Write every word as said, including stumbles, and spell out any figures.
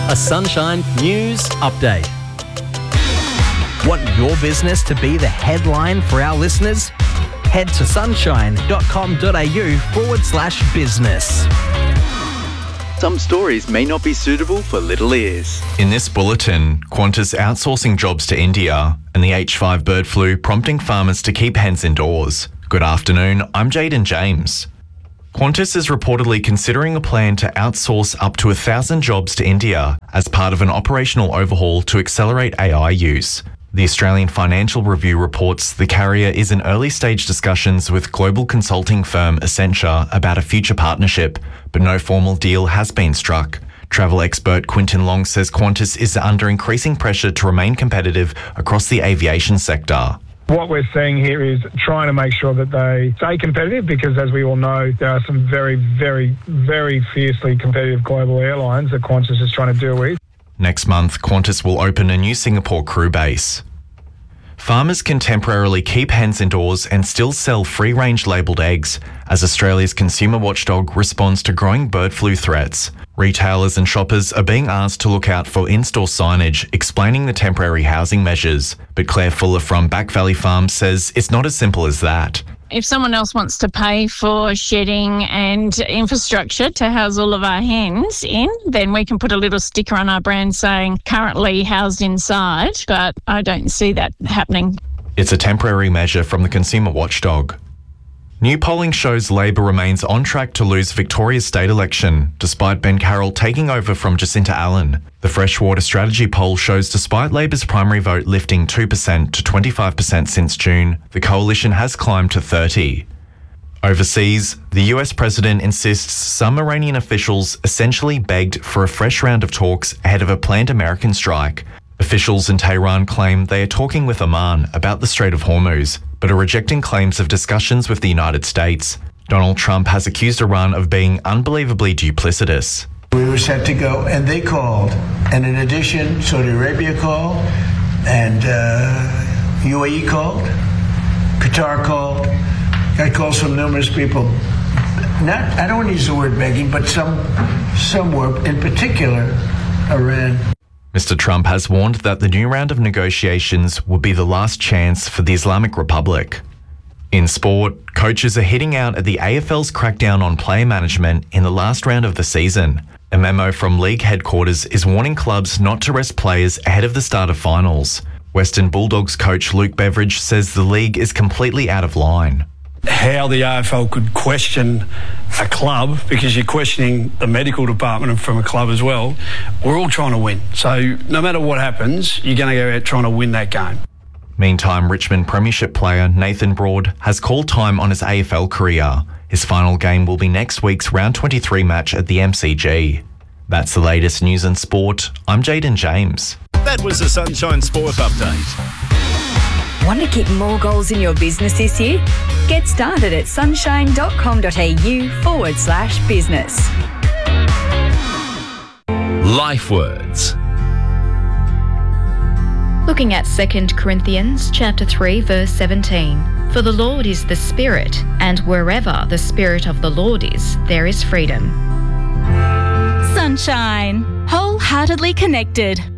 A Sunshine News Update. Want your business to be the headline for our listeners? Head to sunshine.com.au forward slash business. Some stories may not be suitable for little ears. In this bulletin, Qantas outsourcing jobs to India and the H five bird flu prompting farmers to keep hens indoors. Good afternoon, I'm Jaden James. Qantas is reportedly considering a plan to outsource up to a thousand jobs to India as part of an operational overhaul to accelerate A I use. The Australian Financial Review reports the carrier is in early stage discussions with global consulting firm Accenture about a future partnership, but no formal deal has been struck. Travel expert Quinton Long says Qantas is under increasing pressure to remain competitive across the aviation sector. What we're seeing here is trying to make sure that they stay competitive because, as we all know, there are some very, very, very fiercely competitive global airlines that Qantas is trying to deal with. Next month, Qantas will open a new Singapore crew base. Farmers can temporarily keep hens indoors and still sell free-range labelled eggs as Australia's consumer watchdog responds to growing bird flu threats. Retailers and shoppers are being asked to look out for in-store signage explaining the temporary housing measures, but Claire Fuller from Back Valley Farm says it's not as simple as that. If someone else wants to pay for shedding and infrastructure to house all of our hens in, then we can put a little sticker on our brand saying currently housed inside, but I don't see that happening. It's a temporary measure from the consumer watchdog. New polling shows Labor remains on track to lose Victoria's state election, despite Ben Carroll taking over from Jacinta Allen. The Freshwater Strategy poll shows despite Labor's primary vote lifting two percent to twenty-five percent since June, the coalition has climbed to thirty percent. Overseas, the U S president insists some Iranian officials essentially begged for a fresh round of talks ahead of a planned American strike. Officials in Tehran claim they are talking with Oman about the Strait of Hormuz, but are rejecting claims of discussions with the United States. Donald Trump has accused Iran of being unbelievably duplicitous. We were set to go, and they called. And in addition, Saudi Arabia called, and uh, U A E called, Qatar called. Got calls from numerous people. Not, I don't want to use the word begging, but some, some were, in particular, Iran. Mister Trump has warned that the new round of negotiations will be the last chance for the Islamic Republic. In sport, coaches are hitting out at the A F L's crackdown on player management in the last round of the season. A memo from league headquarters is warning clubs not to rest players ahead of the start of finals. Western Bulldogs coach Luke Beveridge says the league is completely out of line. How the A F L could question a club, because you're questioning the medical department from a club as well. We're all trying to win. So no matter what happens, you're going to go out trying to win that game. Meantime, Richmond Premiership player Nathan Broad has called time on his A F L career. His final game will be next week's round twenty-three match at the M C G. That's the latest news and sport. I'm Jaden James. That was a Sunshine Sport Update. Want to kick more goals in your business this year? Get started at sunshine.com.au forward slash business. Life Words. Looking at Second Corinthians chapter three verse seventeen. For the Lord is the Spirit, and wherever the Spirit of the Lord is, there is freedom. Sunshine. Wholeheartedly connected.